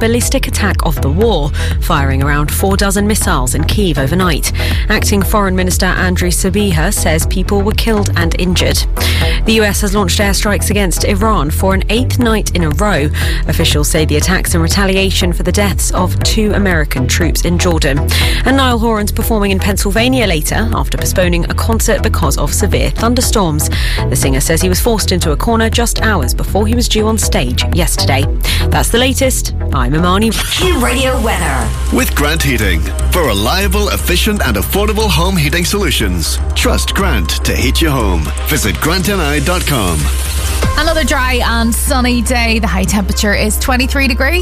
ballistic attack of the war, firing around 4 dozen missiles in Kyiv overnight. Acting Foreign Minister Andriy Sybiha says people were killed and injured. The US has launched airstrikes against Iran for an 8th night in a row. Officials say the attacks in retaliation for the deaths of 2 American troops in Jordan. And Niall Horan's performing in Pennsylvania later after postponing a concert because of severe thunderstorms. The singer says he was forced into a corner just hours before he was due on stage yesterday. That's the latest. I'm Imani. Q Radio weather. With Grant Heating. For reliable, efficient and affordable home heating solutions. Trust Grant to heat your home. Visit grantni.com. Another dry and sunny day. The high temperature is 23 degrees.